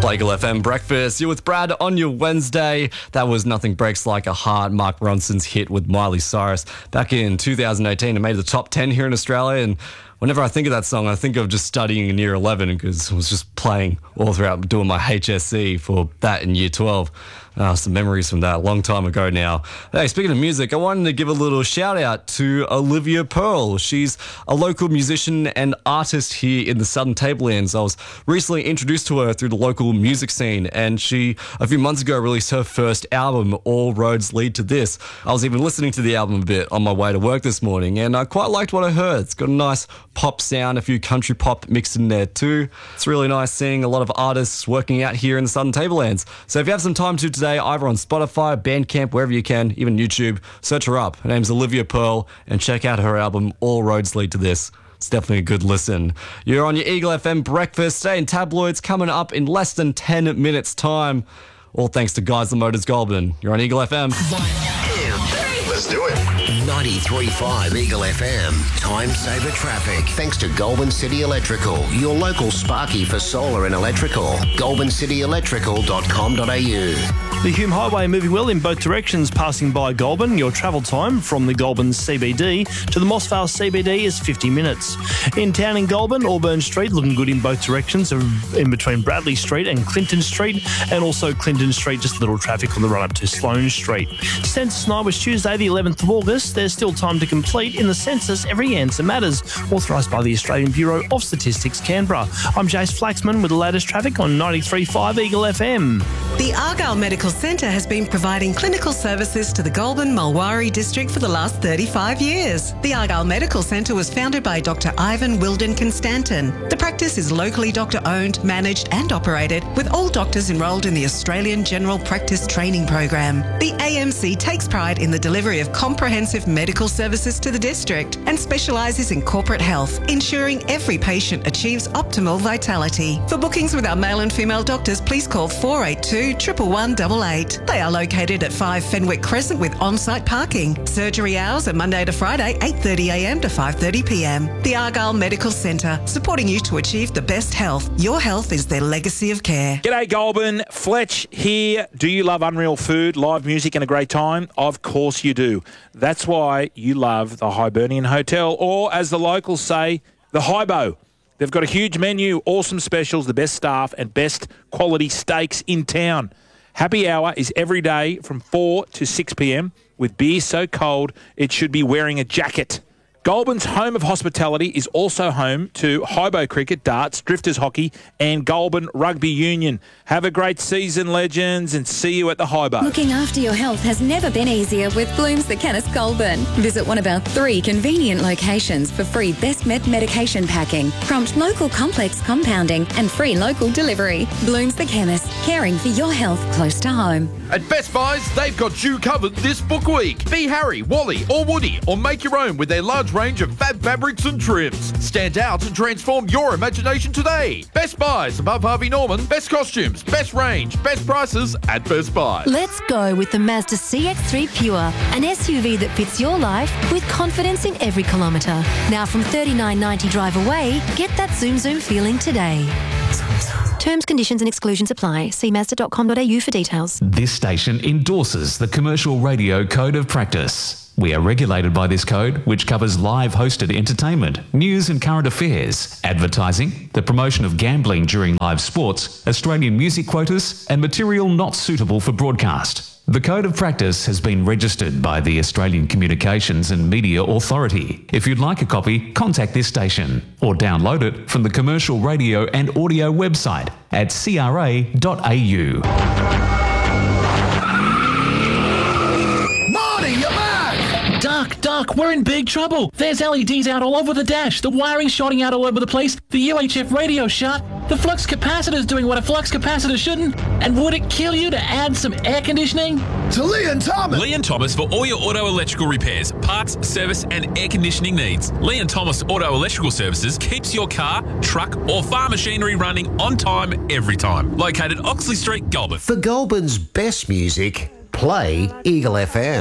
Eagle FM Breakfast. You're with Brad on your Wednesday. That was Nothing Breaks Like a Heart, Mark Ronson's hit with Miley Cyrus back in 2018. It made the top 10 here in Australia, and whenever I think of that song, I think of just studying in year 11 because I was just playing all throughout doing my HSC for that in year 12. Some memories from that a long time ago now. Hey, speaking of music, I wanted to give a little shout out to Olivia Pearl. She's a local musician and artist here in the Southern Tablelands. I was recently introduced to her through the local music scene, and she, a few months ago, released her first album, All Roads Lead to This. I was even listening to the album a bit on my way to work this morning, and I quite liked what I heard. It's got a nice pop sound, a few country pop mixed in there too. It's really nice seeing a lot of artists working out here in the Southern Tablelands. So if you have some time to today, either on Spotify, Bandcamp, wherever you can, even YouTube, search her up. Her name's Olivia Pearl, and check out her album, All Roads Lead to This. It's definitely a good listen. You're on your Eagle FM breakfast. Today in tabloids coming up in less than 10 minutes time. All thanks to Geisler Motors Goulburn. You're on Eagle FM. 1, 2, 3. Let's do it. 93.5 Eagle FM. Time saver traffic. Thanks to Goulburn City Electrical, your local Sparky for solar and electrical. GoulburnCityElectrical.com.au. The Hume Highway moving well in both directions, passing by Goulburn. Your travel time from the Goulburn CBD to the Moss Vale CBD is 50 minutes. In town in Goulburn, Auburn Street looking good in both directions, in between Bradley Street and Clinton Street, and also Clinton Street, just a little traffic on the run up to Sloane Street. Census night was Tuesday, the 11th of August. There's still time to complete in the census. Every answer matters. Authorised by the Australian Bureau of Statistics, Canberra. I'm Jace Flaxman with the latest traffic on 93.5 Eagle FM. The Argyle Medical Centre has been providing clinical services to the Goulburn-Mulwaree district for the last 35 years. The Argyle Medical Centre was founded by Dr. Ivan Wilden Constantin. The practice is locally doctor-owned, managed and operated, with all doctors enrolled in the Australian General Practice Training Program. The AMC takes pride in the delivery of comprehensive medical services to the district and specialises in corporate health, ensuring every patient achieves optimal vitality. For bookings with our male and female doctors, please call 482 11188. They are located at 5 Fenwick Crescent with on-site parking. Surgery hours are Monday to Friday, 8:30am to 5:30pm. The Argyle Medical Centre, supporting you to achieve the best health. Your health is their legacy of care. G'day Goulburn, Fletch here. Do you love unreal food, live music and a great time? Of course you do. That's why you love the Hibernian Hotel, or as the locals say, the Hibo. They've got a huge menu, awesome specials, the best staff and best quality steaks in town. Happy hour is every day from 4 to 6 p.m. with beer so cold it should be wearing a jacket. Goulburn's home of hospitality is also home to Hibo Cricket, darts, drifters hockey and Goulburn Rugby Union. Have a great season, legends, and see you at the Hibo. Looking after your health has never been easier with Blooms the Chemist Goulburn. Visit one of our 3 convenient locations for free Best Med medication packing, prompt local complex compounding and free local delivery. Blooms the Chemist, caring for your health close to home. At Best Buys, they've got you covered this book week. Be Harry, Wally or Woody, or make your own with their large range of fab fabrics and trims. Stand out and transform your imagination today. Best Buys above Harvey Norman. Best costumes, best range, best prices at Best Buy. Let's go with the Mazda CX-3 Pure, an SUV that fits your life with confidence in every kilometre. Now from $39.90 drive away, get that zoom feeling today. Terms, conditions and exclusions apply. See Mazda.com.au for details. This station endorses the Commercial Radio Code of Practice. We are regulated by this code, which covers live hosted entertainment, news and current affairs, advertising, the promotion of gambling during live sports, Australian music quotas, and material not suitable for broadcast. The Code of Practice has been registered by the Australian Communications and Media Authority. If you'd like a copy, contact this station or download it from the Commercial Radio and Audio website at cra.au. Duck, we're in big trouble. There's LEDs out all over the dash. The wiring's shorting out all over the place. The UHF radio's shut. The flux capacitor's doing what a flux capacitor shouldn't. And would it kill you to add some air conditioning? To Lee & Thomas. Lee & Thomas for all your auto electrical repairs, parts, service and air conditioning needs. Lee & Thomas Auto Electrical Services keeps your car, truck or farm machinery running on time every time. Located Oxley Street, Goulburn. For Goulburn's best music, play Eagle FM.